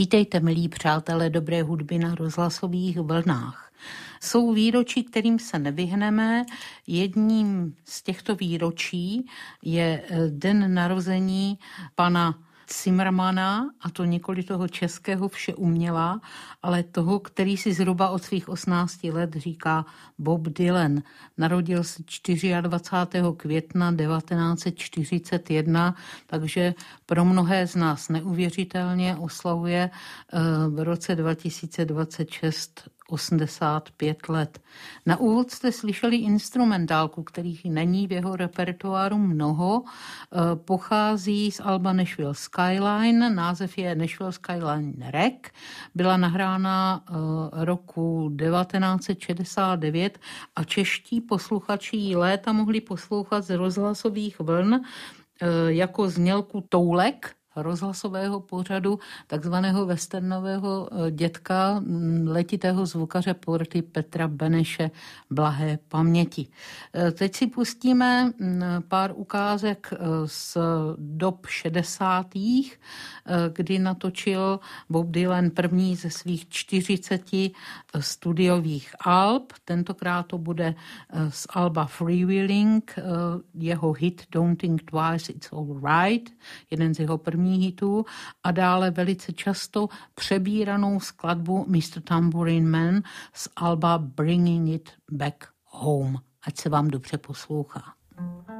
Vítejte, milí přátelé dobré hudby na rozhlasových vlnách. Jsou výročí, kterým se nevyhneme. Jedním z těchto výročí je den narození pana Zimmermana, a to nikoli toho českého všeuměla, ale toho, který si zhruba od svých 18 let říká Bob Dylan. Narodil se 24. května 1941, takže pro mnohé z nás neuvěřitelně oslavuje v roce 2026 85 let. Na úvod jste slyšeli instrumentálku, kterých není v jeho repertoáru mnoho. Pochází z alba Nashville Skyline, název je Nashville Skyline Rec. Byla nahrána roku 1969 a čeští posluchači ji léta mohli poslouchat z rozhlasových vln jako znělku Toulek, rozhlasového pořadu takzvaného westernového dědka, letitého zvukaře porty Petra Beneše blahé paměti. Teď si pustíme pár ukázek z dob 60. kdy natočil Bob Dylan první ze svých 40 studiových alb. Tentokrát to bude z alba Freewheeling, jeho hit Don't Think Twice, It's All Right, jeden z jeho prvních hitů, a dále velice často přebíranou skladbu Mr. Tambourine Man z alba Bringing It Back Home. Ať se vám dobře poslouchá.